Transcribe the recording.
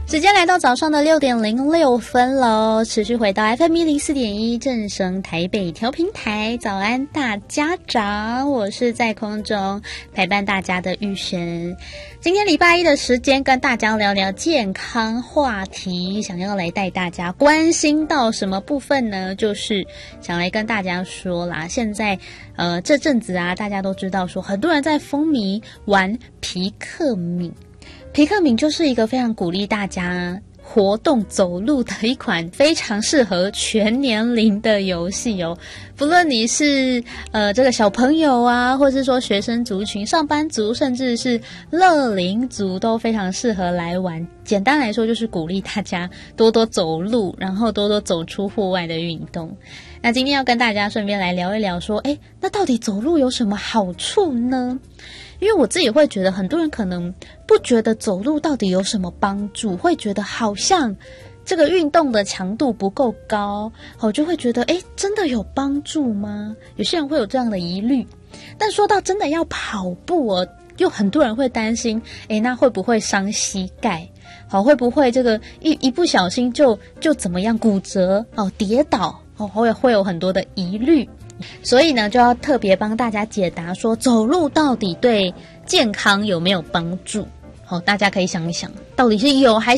时间来到早上的6:06喽，持续回到 FM104.1 正声台北调频台，早安大家长，我是在空中陪伴大家的玉璇。今天礼拜一的时间跟大家聊聊健康话题，想要来带大家关心到什么部分呢？就是想来跟大家说啦，现在这阵子啊，大家都知道说很多人在风靡玩皮克敏。皮克敏就是一个非常鼓励大家活动走路的一款非常适合全年龄的游戏哦。不论你是这个小朋友啊，或是说学生族群、上班族，甚至是乐龄族，都非常适合来玩。简单来说，就是鼓励大家多多走路，然后多多走出户外的运动。那今天要跟大家顺便来聊一聊说，那到底走路有什么好处呢？因为我自己会觉得很多人可能不觉得走路到底有什么帮助，会觉得好像这个运动的强度不够高，就会觉得真的有帮助吗？有些人会有这样的疑虑。但说到真的要跑步又很多人会担心，那会不会伤膝盖？会不会这个一不小心就怎么样骨折跌倒会有很多的疑虑。所以呢，就要特别帮大家解答说，走路到底对健康有没有帮助？大家可以想一想，到底是有还